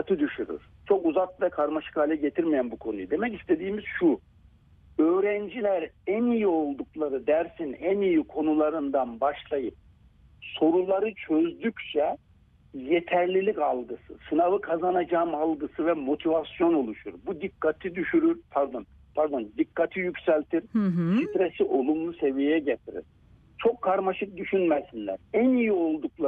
dikkati düşürür. Çok uzak ve karmaşık hale getirmeyen bu konuyu. Demek istediğimiz şu: öğrenciler en iyi oldukları dersin en iyi konularından başlayıp soruları çözdükçe yeterlilik algısı, sınavı kazanacağım algısı ve motivasyon oluşur. Bu dikkati düşürür, dikkati yükseltir, stresi olumlu seviyeye getirir. Çok karmaşık düşünmesinler. En iyi oldukları